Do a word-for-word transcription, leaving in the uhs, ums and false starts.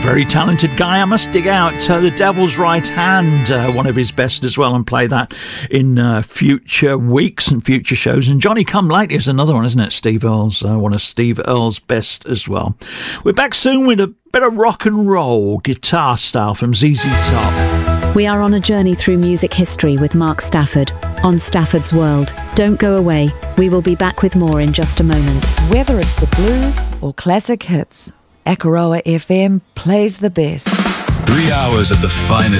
Very talented guy. I must dig out uh, The Devil's Right Hand, uh, one of his best as well, and play that in uh, future weeks and future shows. And Johnny Come Lately is another one, isn't it? Steve Earle's, uh, one of Steve Earle's best as well. We're back soon with a bit of rock and roll guitar style from Z Z Top. We are on a journey through music history with Mark Stafford on Stafford's World. Don't go away. We will be back with more in just a moment. Whether it's the blues or classic hits, Akaroa F M plays the best. Three hours of the finest